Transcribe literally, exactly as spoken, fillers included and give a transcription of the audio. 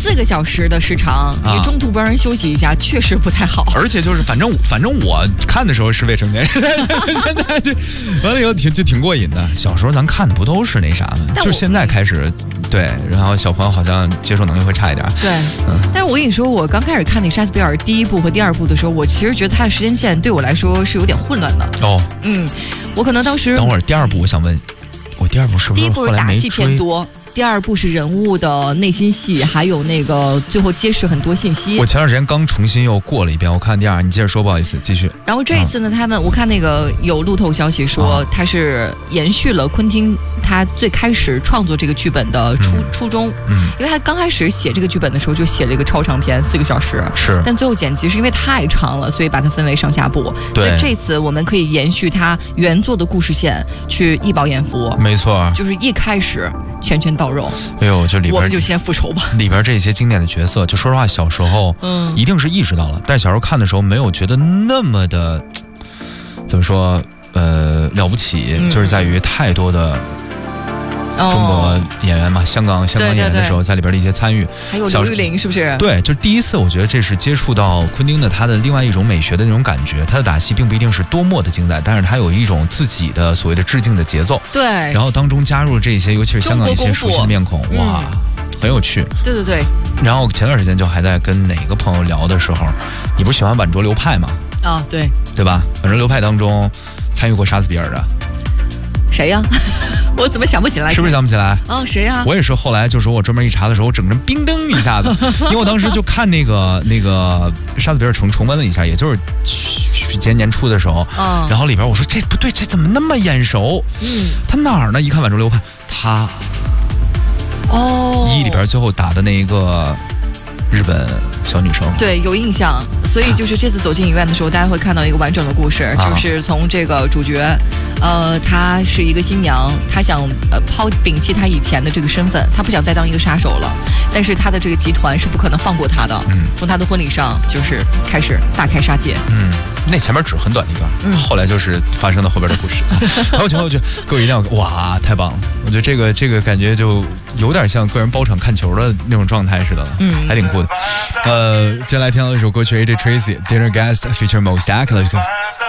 四个小时的时长，你中途不让人休息一下，确实不太好。 而且就是反正反正我看的时候是未成年人，现在就完了以后挺就挺过瘾的。小时候咱看的不都是那啥吗？就是现在开始，对，然后小朋友好像接受能力会差一点。 对，嗯。但是我跟你说，我刚开始看那个莎士比亚第一部和第二部的时候，我其实觉得他的时间线对我来说是有点混乱的。哦，嗯，我可能当时等会儿第二部，我想问。我第二部是不是第一部是打戏偏多，第二部是人物的内心戏，还有那个最后揭示很多信息。 我前段时间刚重新又过了一遍，我看第二，你接着说，不好意思，继续。 然后这一次呢，嗯、他们我看那个有路透消息说，他是延续了昆汀他最开始创作这个剧本的初、嗯、初衷，嗯，因为他刚开始写这个剧本的时候就写了一个超长篇，四个小时， 是， 但最后剪辑是因为太长了，所以把它分为上下部。 对， 所以这次我们可以延续他原作的故事线，去一饱眼福。 没错， 就是一开始拳拳到肉。 哎呦，就里边我们就先复仇吧。 里边这些经典的角色，就说实话，小时候嗯，一定是意识到了，但是小时候看的时候没有觉得那么的，怎么说呃了不起，嗯、就是在于太多的。中国演员嘛，香港香港演员的时候，在里边的一些参与， 还有刘玉玲是不是？ 对，就是第一次，我觉得这是接触到昆汀的他的另外一种美学的那种感觉。他的打戏并不一定是多么的精彩，但是他有一种自己的所谓的致敬的节奏。 对， 然后当中加入这些，尤其是香港一些熟悉的面孔，哇，嗯、很有趣。 对对对。 然后前段时间就还在跟哪个朋友聊的时候，你不是喜欢晚酌流派吗？ 啊，对， 对吧？晚酌流派当中参与过杀死比尔的。 谁呀？我怎么想不起来？ 是不是想不起来？ 哦，谁呀？ 我也是后来就是我专门一查的时候，我整个人冰噔一下子，因为我当时就看那个那个杀死比尔重重温了一下，也就是去年年初的时候，嗯，然后里边我说这不对，这怎么那么眼熟？嗯，他哪儿呢？一看晚酌流派，他哦， 一里边最后打的那一个日本小女生， 对，有印象。所以就是这次走进影院的时候，大家会看到一个完整的故事，啊、就是从这个主角，呃，她是一个新娘，她想呃抛摒弃她以前的这个身份，她不想再当一个杀手了，但是她的这个集团是不可能放过她的。嗯，从她的婚礼上就是开始大开杀戒。 嗯，那前面只很短的一段，嗯，后来就是发生到后边的故事。还有情况，我觉得各位一定要哇，太棒了！我觉得这个这个感觉就有点像个人包场看球的那种状态似的了，嗯，还挺酷的。呃，接下来听到一首歌曲 A J Tracy Dinner Guest feature Mo Stack， Let's go。